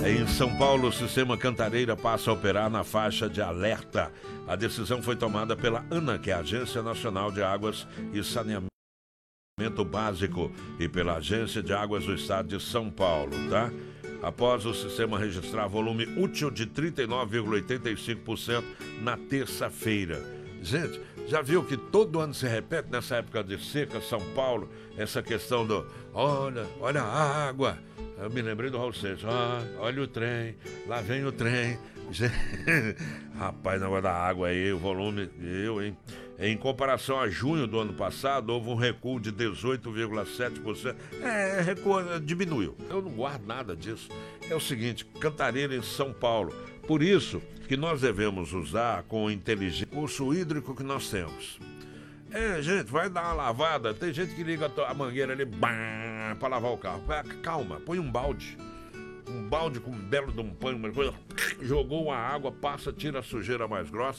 Em São Paulo, o sistema Cantareira passa a operar na faixa de alerta. A decisão foi tomada pela ANA, que é a Agência Nacional de Águas e Saneamento Básico, e pela Agência de Águas do Estado de São Paulo, tá? Após o sistema registrar volume útil de 39,85% na terça-feira. Gente, já viu que todo ano se repete nessa época de seca, São Paulo, essa questão do olha a água. Eu me lembrei do Raul Seixas, olha o trem, lá vem o trem. Rapaz, negócio da água aí, o volume, hein? Em comparação a junho do ano passado, houve um recuo de 18,7%. Recuo, diminuiu. Eu não guardo nada disso. É o seguinte, Cantareira em São Paulo. Por isso que nós devemos usar com inteligência o recurso hídrico que nós temos. Gente, vai dar uma lavada. Tem gente que liga a mangueira ali para lavar o carro. Calma, põe um balde com um belo de um pano, uma coisa, jogou a água, passa, tira a sujeira mais grossa